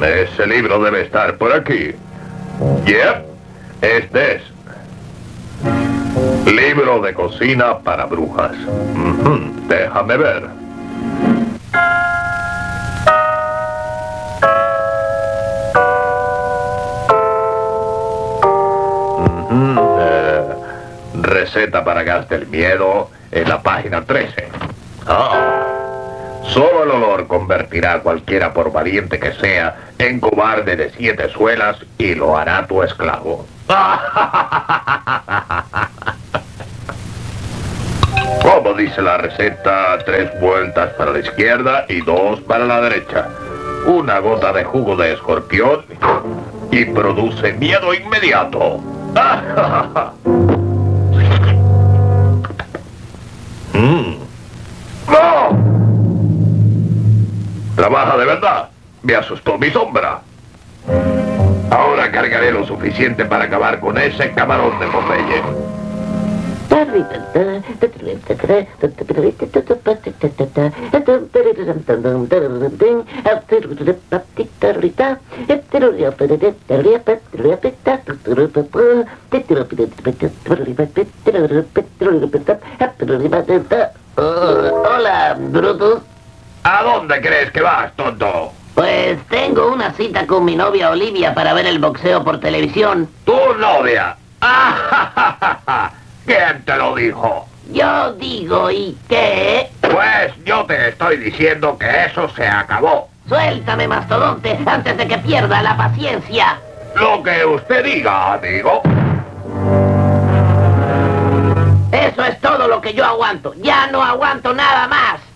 Ese libro debe estar por aquí. Yep, este es. Libro de cocina para brujas. Déjame ver. Receta para gas del miedo en la página 13. Solo el olor convertirá a cualquiera, por valiente que sea, en cobarde de 7 suelas y lo hará tu esclavo. Como dice la receta, 3 vueltas para la izquierda y 2 para la derecha. Una gota de jugo de escorpión y produce miedo inmediato. ¡No! Trabaja de verdad. Me asustó mi sombra. Ahora cargaré lo suficiente para acabar con ese camarón de Popeye. Hola, Brutus. ¿A dónde crees que vas, tonto? Pues tengo una cita con mi novia Olivia para ver el boxeo por televisión. ¿Tu novia? ¿Quién te lo dijo? Yo digo, ¿y qué? Pues yo te estoy diciendo que eso se acabó. Suéltame, mastodonte, antes de que pierda la paciencia. Lo que usted diga, amigo. Eso es todo lo que yo aguanto. Ya no aguanto nada más.